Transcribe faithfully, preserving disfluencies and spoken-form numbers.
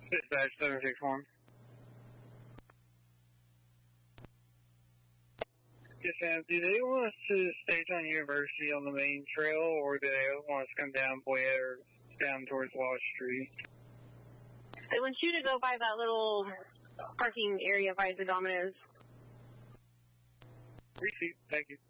Dispatch seven six one. Yes, ma'am. Do they want us to stay on University on the main trail, or do they want us to come down Boyette or down towards Wall Street? They want you to go by that little parking area by the Domino's. Receipt. Thank you.